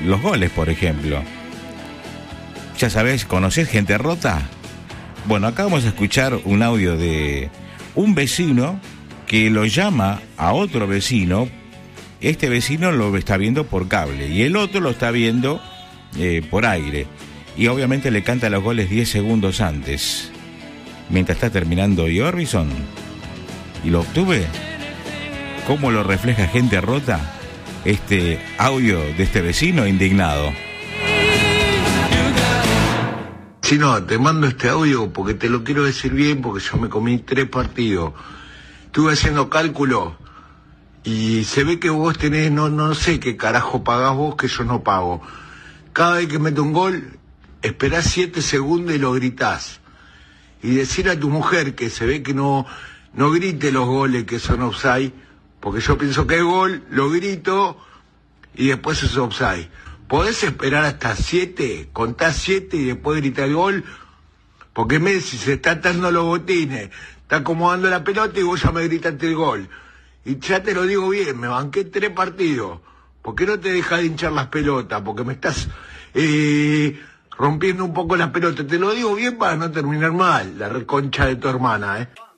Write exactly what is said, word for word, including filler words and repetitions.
los goles, por ejemplo. Ya sabés, ¿conocés Gente Rota? Bueno, acá vamos a escuchar un audio de un vecino que lo llama a otro vecino. Este vecino lo está viendo por cable y el otro lo está viendo eh, por aire. Y obviamente le canta los goles diez segundos antes. Mientras está terminando Orbison. Y lo obtuve. ¿Cómo lo refleja Gente Rota? Este audio de este vecino indignado. Si no, te mando este audio porque te lo quiero decir bien, porque yo me comí tres partidos. Estuve haciendo cálculo y se ve que vos tenés, no, no sé qué carajo pagás vos que yo no pago. Cada vez que meto un gol, esperás siete segundos y lo gritás. Y decir a tu mujer que se ve que no, no grite los goles que son offside, porque yo pienso que es gol, lo grito y después es offside. ¿Podés esperar hasta siete, contás siete y después gritar el gol? Porque Messi se está atando los botines, está acomodando la pelota y vos ya me gritaste el gol. Y ya te lo digo bien, me banqué tres partidos. ¿Por qué no te dejas de hinchar las pelotas? Porque me estás eh, rompiendo un poco las pelotas. Te lo digo bien para no terminar mal, la reconcha de tu hermana, ¿eh?